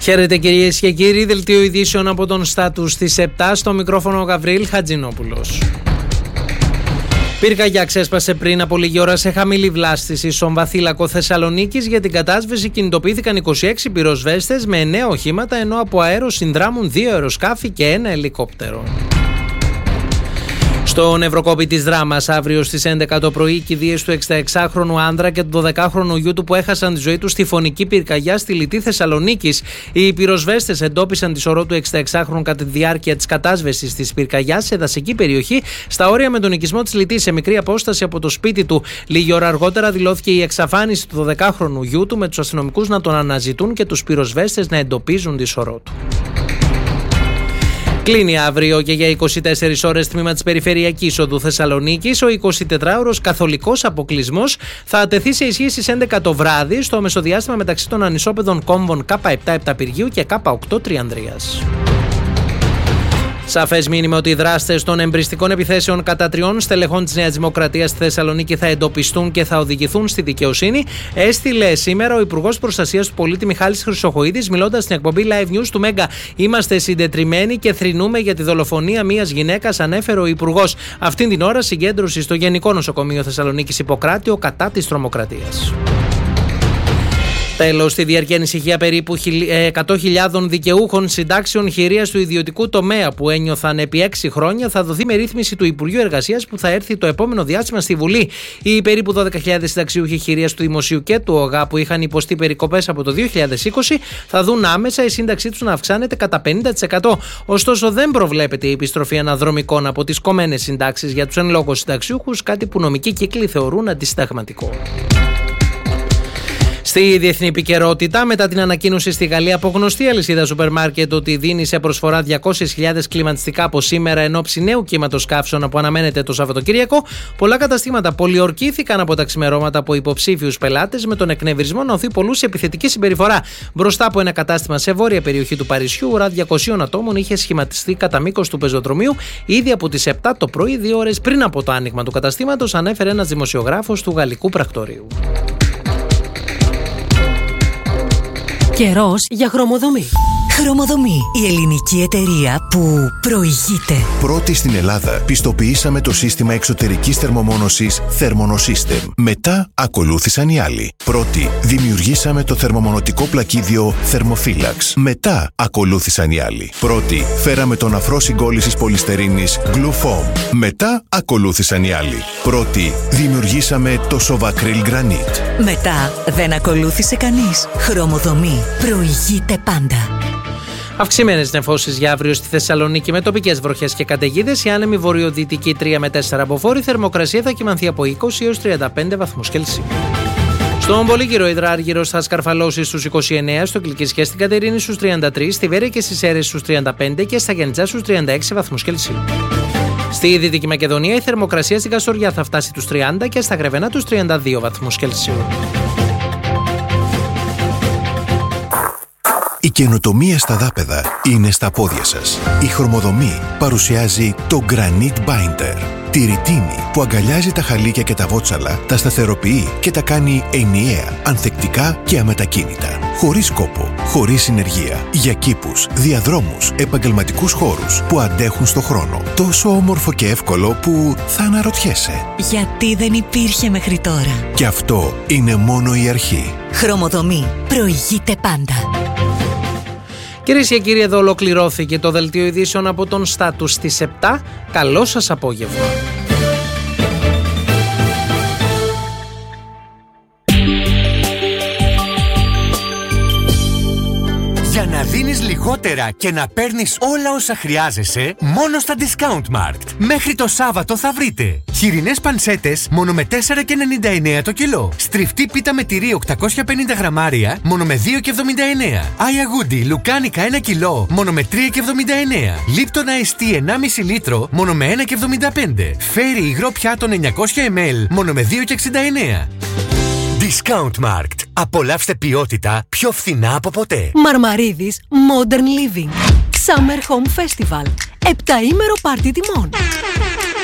Χαίρετε κυρίες και κύριοι, δελτίο ειδήσεων από τον Στάτους στις 7, στο μικρόφωνο ο Γαβρίλ Χατζηνόπουλος. Πυρκαγιά ξέσπασε πριν από λίγη ώρα σε χαμηλή βλάστηση στον βαθύλακο Θεσσαλονίκης. Για την κατάσβεση κινητοποιήθηκαν 26 πυροσβέστες με 9 οχήματα, ενώ από αέρο συνδράμουν 2 αεροσκάφη και 1 ελικόπτερο. Στον Ευρωκόπη της Δράμας, αύριο στις 11 το πρωί, οι κηδείες του 66χρονου άνδρα και του 12χρονου γιου του που έχασαν τη ζωή τους στη φωνική πυρκαγιά στη Λιτή Θεσσαλονίκης. Οι πυροσβέστες εντόπισαν τη σωρό του 66χρονου κατά τη διάρκεια της κατάσβεσης της πυρκαγιάς σε δασική περιοχή, στα όρια με τον οικισμό της Λιτής, σε μικρή απόσταση από το σπίτι του. Λίγη ώρα αργότερα δηλώθηκε η εξαφάνιση του 12χρονου γιου του, με τους αστυνομικούς να τον αναζητούν και τους πυροσβέστες να εντοπίζουν τη σωρό του. Κλείνει αύριο και για 24 ώρες τμήμα της Περιφερειακής Οδού Θεσσαλονίκης. Ο 24ωρος καθολικός αποκλεισμός θα τεθεί σε ισχύ στις 11 το βράδυ στο μεσοδιάστημα μεταξύ των ανισόπεδων κόμβων K7 Επταπηργίου και K8 Τριανδρίας. Σαφές μήνυμα ότι οι δράστες των εμπριστικών επιθέσεων κατά 3 στελεχών της Νέας Δημοκρατίας στη Θεσσαλονίκη θα εντοπιστούν και θα οδηγηθούν στη δικαιοσύνη, έστειλε σήμερα ο Υπουργός Προστασίας του Πολίτη Μιχάλης Χρυσοχοΐδης, μιλώντας στην εκπομπή Live News του Μέγκα. «Είμαστε συντετριμμένοι και θρηνούμε για τη δολοφονία μιας γυναίκας», ανέφερε ο Υπουργός. Αυτήν την ώρα συγκέντρωση στο Γενικό Νοσοκομείο Θεσσαλονίκης Ιπποκράτιο κατά της τρομοκρατίας. Τέλος, στη διαρκή ανησυχία περίπου 100.000 δικαιούχων συντάξεων χειρίας του ιδιωτικού τομέα που ένιωθαν επί 6 χρόνια, θα δοθεί με ρύθμιση του Υπουργείου Εργασίας που θα έρθει το επόμενο διάστημα στη Βουλή. Οι περίπου 12.000 συνταξιούχοι χειρίας του Δημοσίου και του ΟΓΑ που είχαν υποστεί περικοπές από το 2020 θα δουν άμεσα η σύνταξή τους να αυξάνεται κατά 50%. Ωστόσο, δεν προβλέπεται η επιστροφή αναδρομικών από τις κομμένες συντάξεις για τους εν λόγω συνταξιούχους, κάτι που νομικοί κύκλοι θεωρούν αντισυνταγματικό. Στη διεθνή επικαιρότητα, μετά την ανακοίνωση στη Γαλλία από γνωστή αλυσίδα σούπερ μάρκετ ότι δίνει σε προσφορά 200.000 κλιματιστικά από σήμερα εν ώψη νέου κύματος καύσωνα που αναμένεται το Σαββατοκύριακο, πολλά καταστήματα πολιορκήθηκαν από τα ξημερώματα από υποψήφιους πελάτες, με τον εκνευρισμό να οθεί πολλούς σε επιθετική συμπεριφορά. Μπροστά από ένα κατάστημα σε βόρεια περιοχή του Παρισιού, ουρά 200 ατόμων είχε σχηματιστεί κατά μήκος του πεζοδρομίου ήδη από τις 7 το πρωί, 2 ώρες πριν από το άνοιγμα του καταστήματος, ανέφερε ένας δημοσιογράφος του γαλλικού πρακτορείου. Καιρός για χρωμοδομή. Χρωμοδομή, η ελληνική εταιρεία που προηγείται. Πρώτη στην Ελλάδα πιστοποιήσαμε το σύστημα εξωτερικής θερμομόνωσης Thermonosystem. Μετά ακολούθησαν οι άλλοι. Πρώτη δημιουργήσαμε το θερμομονωτικό πλακίδιο Thermophilax. Μετά ακολούθησαν οι άλλοι. Πρώτη φέραμε τον αφρό συγκόλλησης πολυστερίνης Glufoam. Μετά ακολούθησαν οι άλλοι. Πρώτη δημιουργήσαμε το Sovacryl Granite. Μετά δεν ακολούθησε κανείς. Χρωμοδομή προηγείται πάντα. Αυξημένες νεφώσεις για αύριο στη Θεσσαλονίκη με τοπικές βροχές και καταιγίδες. Η άνεμη βορειοδυτική 3 με 4 αποφόρη. Θερμοκρασία θα κυμανθεί από 20 έως 35 βαθμούς Κελσίου. Στον Πολύκυρο υδράργυρος θα σκαρφαλώσει στους 29, στο Κλικισιά στην Κατερίνη στους 33, στη Βέρεια και στις Σέρρες στους 35 και στα Γιαννιτσά στους 36 βαθμούς Κελσίου. Στη Δυτική Μακεδονία η θερμοκρασία στην Καστοριά θα φτάσει τους 30 και στα Γρεβενά τους 32 βαθμούς Κελσίου. Η καινοτομία στα δάπεδα είναι στα πόδια σας. Η Χρωμοδομή παρουσιάζει το Granite Binder. Τη ρητίνη που αγκαλιάζει τα χαλίκια και τα βότσαλα, τα σταθεροποιεί και τα κάνει ενιαία, ανθεκτικά και αμετακίνητα. Χωρίς κόπο, χωρίς συνεργεία. Για κήπους, διαδρόμους, επαγγελματικούς χώρους που αντέχουν στο χρόνο. Τόσο όμορφο και εύκολο που θα αναρωτιέσαι. Γιατί δεν υπήρχε μέχρι τώρα. Και αυτό είναι μόνο η αρχή. Χρωμοδομή προηγείται πάντα. Κυρίες και κύριοι, εδώ ολοκληρώθηκε το δελτίο ειδήσεων από τον Στάτους στις 7. Καλό σας απόγευμα. Για να δίνεις λιγότερα και να παίρνεις όλα όσα χρειάζεσαι, μόνο στα Discountmarkt. Μέχρι το Σάββατο θα βρείτε χοιρινές πανσέτες μόνο με 4,99 το κιλό. Στριφτή πίτα με τυρί 850 γραμμάρια μόνο με 2,79. Άια Γούντι λουκάνικα 1 κιλό μόνο με 3,79. Λίπτονα εστί 1,5 λίτρο μόνο με 1,75. Φέρι υγρό πιάτο 900 ml μόνο με 2,69. Discountmarkt. Απολαύστε ποιότητα πιο φθηνά από ποτέ. Μαρμαρίδης Modern Living Summer Home Festival. 7ήμερο πάρτι τιμών.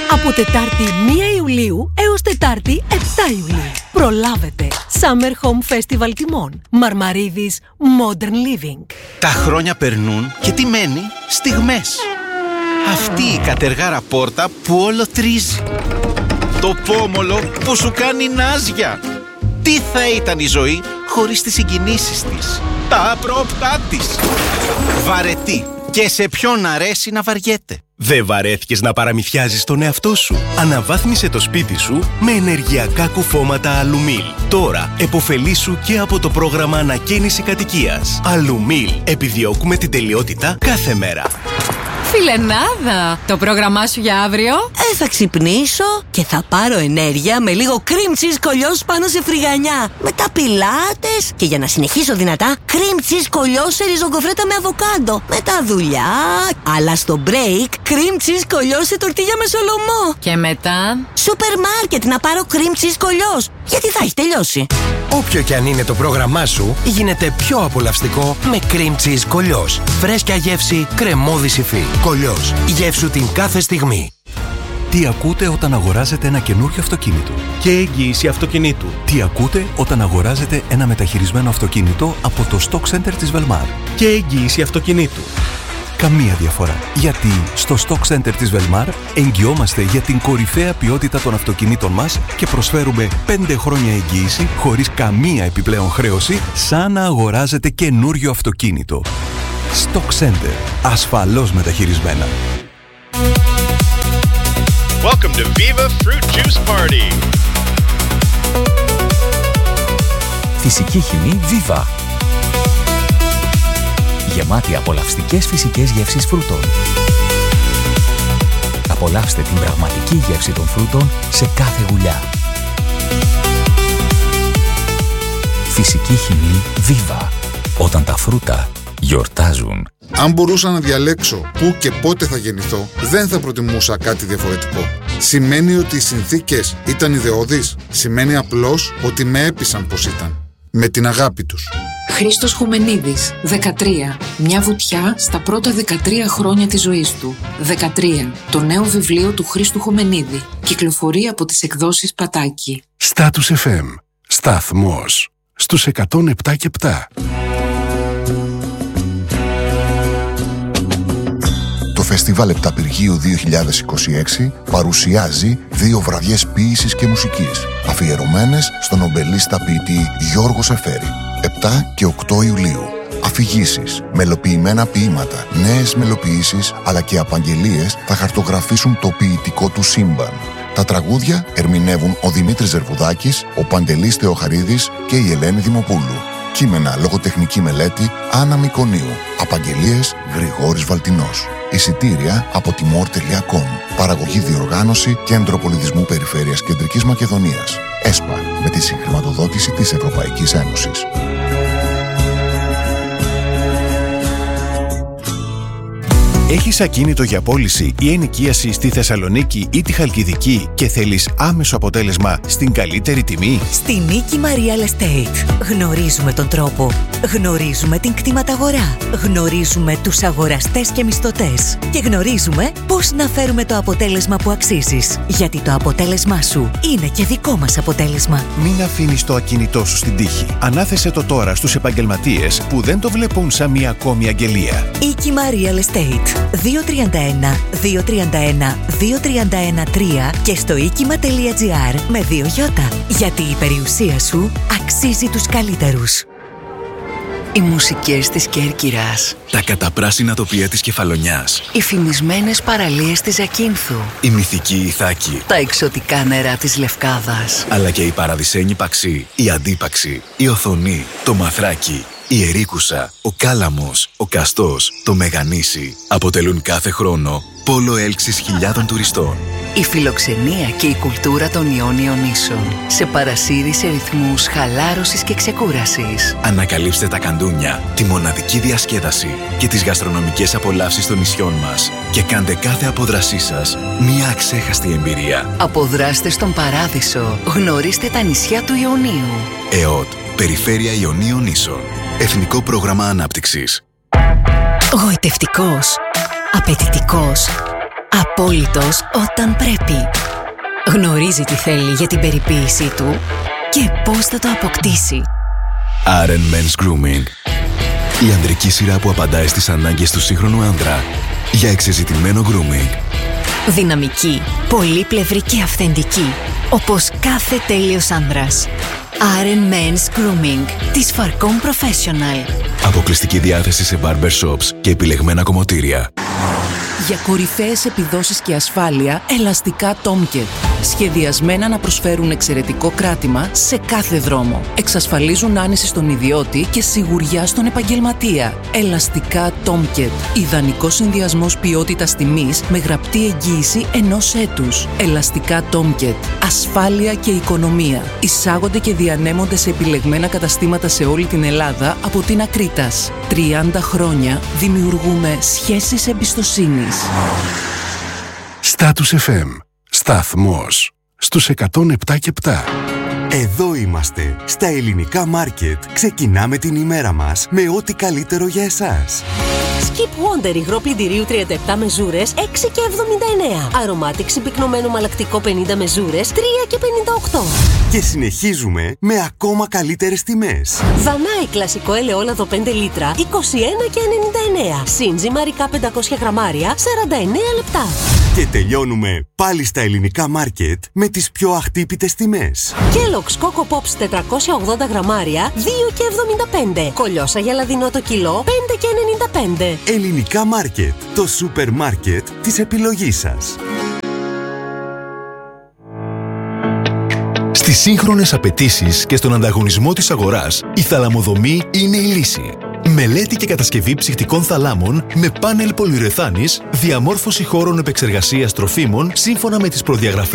Από Τετάρτη 1 Ιουλίου έως Τετάρτη 7 Ιουλίου. Προλάβετε. Summer Home Festival τιμών. Μαρμαρίδης Modern Living. Τα χρόνια περνούν και τι μένει? Στιγμές. Αυτή η κατεργάρα πόρτα που όλο τρίζει. Το πόμολο που σου κάνει νάζια. Τι θα ήταν η ζωή χωρίς τις συγκινήσεις της, τα απρόπτά της. Βαρετή. Και σε ποιον αρέσει να βαριέται. Δεν βαρέθηκες να παραμυθιάζεις τον εαυτό σου? Αναβάθμισε το σπίτι σου με ενεργειακά κουφώματα Αλουμίλ. Τώρα επωφελήσου και από το πρόγραμμα ανακαίνιση κατοικίας. Αλουμίλ. Επιδιώκουμε την τελειότητα κάθε μέρα. Φιλενάδα, το πρόγραμμά σου για αύριο? Θα ξυπνήσω και θα πάρω ενέργεια με λίγο cream cheese κολλιός πάνω σε φρυγανιά. Μετά πιλάτες και για να συνεχίσω δυνατά, cream cheese κολλιός σε ριζογκοφρέτα με αβοκάντο. Μετά δουλειά, αλλά στο break, cream cheese κολλιός σε τορτίγια με σολομό. Και μετά? Σούπερ μάρκετ να πάρω cream cheese κολλιός, γιατί θα έχει τελειώσει. Όποιο κι αν είναι το πρόγραμμά σου, γίνεται πιο απολαυστικό με cream cheese κολλιός. Φρέσκια γεύση, κρεμώδης υφή. Κολλιός. Γεύσου την κάθε στιγμή. Τι ακούτε όταν αγοράζετε ένα καινούριο αυτοκίνητο? Και εγγύηση αυτοκινήτου. Τι ακούτε όταν αγοράζετε ένα μεταχειρισμένο αυτοκίνητο από το Stock Center της Velmar? Και εγγύηση αυτοκινήτου. Καμία διαφορά. Γιατί στο Stock Center της Velmar εγγυόμαστε για την κορυφαία ποιότητα των αυτοκινήτων μας και προσφέρουμε 5 χρόνια εγγύηση χωρίς καμία επιπλέον χρέωση, σαν να αγοράζετε καινούριο αυτοκίνητο. Stock Center. Ασφαλώς μεταχειρισμένα. Welcome to Viva Fruit Juice Party. Φυσική χυμή Viva. Γεμάτη απολαυστικές φυσικές γεύσεις φρούτων. Απολαύστε την πραγματική γεύση των φρούτων σε κάθε γουλιά. Φυσική χυμή Viva. Όταν τα φρούτα γιορτάζουν. Αν μπορούσα να διαλέξω πού και πότε θα γεννηθώ, δεν θα προτιμούσα κάτι διαφορετικό. Σημαίνει ότι οι συνθήκες ήταν ιδεώδεις? Σημαίνει απλώς ότι με έπεισαν πως ήταν. Με την αγάπη τους. Χρήστος Χουμενίδης, 13. Μια βουτιά στα πρώτα 13 χρόνια της ζωής του. 13. Το νέο βιβλίο του Χρήστου Χουμενίδη. Κυκλοφορεί από τις εκδόσεις Πατάκη. Status FM. Σταθμός. Στους 107,7. Το Φεστιβάλ Επταπηργίου 2026 παρουσιάζει 2 βραδιές ποίησης και μουσικής, αφιερωμένες στον νομπελίστα ποιητή Γιώργο Σεφέρη. 7 και 8 Ιουλίου. Αφηγήσεις, μελοποιημένα ποίηματα, νέες μελοποιήσεις αλλά και απαγγελίες θα χαρτογραφήσουν το ποιητικό του σύμπαν. Τα τραγούδια ερμηνεύουν ο Δημήτρης Ζερβουδάκης, ο Παντελής Θεοχαρίδης και η Ελένη Δημοπούλου. Κείμενα, λογοτεχνική μελέτη, Άννα Μικονίου. Απαγγελίες, Γρηγόρης Βαλτινός. Εισιτήρια από timor.com. Παραγωγή, διοργάνωση, Κέντρο Πολιτισμού Περιφέρειας Κεντρικής Μακεδονίας. ΕΣΠΑ, με τη συγχρηματοδότηση της Ευρωπαϊκής Ένωσης. Έχεις ακίνητο για πώληση ή ενοικίαση στη Θεσσαλονίκη ή τη Χαλκιδική και θέλεις άμεσο αποτέλεσμα στην καλύτερη τιμή? Στη Νίκη Real Estate γνωρίζουμε τον τρόπο, γνωρίζουμε την κτηματαγορά, γνωρίζουμε τους αγοραστές και μισθωτές και γνωρίζουμε πώς να φέρουμε το αποτέλεσμα που αξίζεις. Γιατί το αποτέλεσμά σου είναι και δικό μας αποτέλεσμα. Μην αφήνεις το ακίνητό σου στην τύχη. Ανάθεσε το τώρα στους επαγγελματίες που δεν το βλέπουν σαν μια ακόμη αγγελία. Νίκη Real Estate. 231 231 231 3 και στο oikima.gr με 2 γιώτα. Γιατί η περιουσία σου αξίζει τους καλύτερους. Οι μουσικές της Κέρκυρας. Τα καταπράσινα τοπία της Κεφαλονιάς. Οι φημισμένες παραλίες της Ζακίνθου. Η μυθική Ιθάκη. Τα εξωτικά νερά της Λευκάδας. Αλλά και η παραδεισένη Παξή, η Αντίπαξη, η Οθονή, το Μαθράκι, η Ερίκουσα, ο Κάλαμος, ο Καστός, το Μεγανήσι αποτελούν κάθε χρόνο πόλο έλξης χιλιάδων τουριστών. Η φιλοξενία και η κουλτούρα των Ιόνιων Νήσων σε παρασύρει σε ρυθμούς χαλάρωσης και ξεκούρασης. Ανακαλύψτε τα καντούνια, τη μοναδική διασκέδαση και τις γαστρονομικές απολαύσεις των νησιών μας και κάντε κάθε απόδρασή σας μια αξέχαστη εμπειρία. Αποδράστε στον Παράδεισο. Γνωρίστε τα νησιά του Ιωνίου. ΕΟΤ, Περιφέρεια Ιωνίων Νήσων. Εθνικό Πρόγραμμα Ανάπτυξης. Γοητευτικός, απαιτητικός, Απόλυτος όταν πρέπει. Γνωρίζει τι θέλει για την περιποίησή του και πώς θα το αποκτήσει. Aren Men's Grooming. Η ανδρική σειρά που απαντάει στις ανάγκες του σύγχρονου άντρα για εξεζητημένο grooming. Δυναμική, πολύπλευρη και αυθεντική, όπως κάθε τέλειος άνδρας. Aren Men's Grooming της Farcom Professional. Αποκλειστική διάθεση σε barber shops και επιλεγμένα κομμωτήρια. Για κορυφαίες επιδόσεις και ασφάλεια, ελαστικά Tomcat. Σχεδιασμένα να προσφέρουν εξαιρετικό κράτημα σε κάθε δρόμο. Εξασφαλίζουν άνεση στον ιδιώτη και σιγουριά στον επαγγελματία. Ελαστικά Tomcat. Ιδανικός συνδυασμός ποιότητας τιμής με γραπτή εγγύηση 1 έτους. Ελαστικά Tomcat. Ασφάλεια και οικονομία. Εισάγονται και διανέμονται σε επιλεγμένα καταστήματα σε όλη την Ελλάδα από την Ακρίτας. 30 χρόνια δημιουργούμε σχέσεις εμπιστοσύνης. Status FM. Σταθμός. Στους 107 και 7. Εδώ είμαστε. Στα ελληνικά μάρκετ. Ξεκινάμε την ημέρα μας με ό,τι καλύτερο για εσάς. Skip Wonder υγρό πλυντηρίου 37 μεζούρες 6,79. Aromatic συμπυκνωμένο μαλακτικό 50 μεζούρες 3,58. Και συνεχίζουμε με ακόμα καλύτερες τιμές. Δανάη κλασικό ελαιόλαδο 5 λίτρα 21,99. Σίντζι μαρικά 500 γραμμάρια 49 λεπτά. Και τελειώνουμε πάλι στα ελληνικά μάρκετ με τις πιο αχτύπητες τιμές. Kellogg's Coco Pops 480 γραμμάρια 2,75. Κολιόσα γελαδινό το κιλό 5,95. Ελληνικά μάρκετ. Το σούπερ μάρκετ της επιλογής σας. Στις σύγχρονες απαιτήσεις και στον ανταγωνισμό της αγοράς, η θαλαμοδομή είναι η λύση. Μελέτη και κατασκευή ψυχτικών θαλάμων με πάνελ πολυουρεθάνης, διαμόρφωση χώρων επεξεργασίας τροφίμων σύμφωνα με τις προδιαγραφές